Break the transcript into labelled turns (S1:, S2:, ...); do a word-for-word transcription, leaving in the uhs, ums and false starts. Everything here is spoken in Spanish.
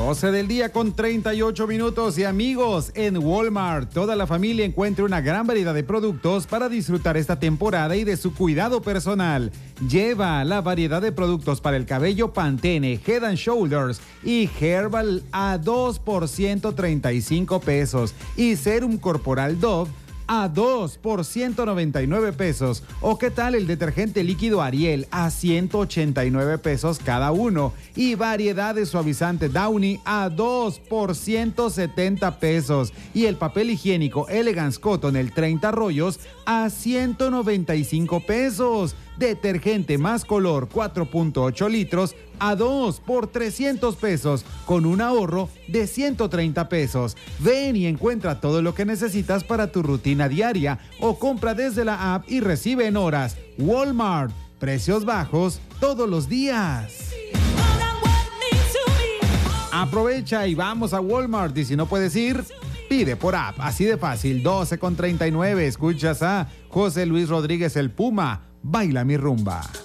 S1: doce del día con treinta y ocho minutos. Y amigos, en Walmart toda la familia encuentra una gran variedad de productos para disfrutar esta temporada y de su cuidado personal. Lleva la variedad de productos para el cabello Pantene, Head and Shoulders y Herbal a dos por ciento treinta y cinco pesos y Serum Corporal Dove a dos por ciento noventa y nueve pesos. ¿O qué tal el detergente líquido Ariel a ciento ochenta y nueve pesos cada uno? Y variedad de suavizante Downy a dos por ciento setenta pesos. Y el papel higiénico Elegance Cotton, el treinta rollos, a ciento noventa y cinco pesos. Detergente Más Color cuatro punto ocho litros a dos por trescientos pesos, con un ahorro de ciento treinta pesos. Ven y encuentra todo lo que necesitas para tu rutina diaria o compra desde la app y recibe en horas. Walmart, precios bajos todos los días. Aprovecha y vamos a Walmart, y si no puedes ir, pide por app, así de fácil. Doce con treinta y nueve, escuchas a José Luis Rodríguez el Puma, Baila mi rumba.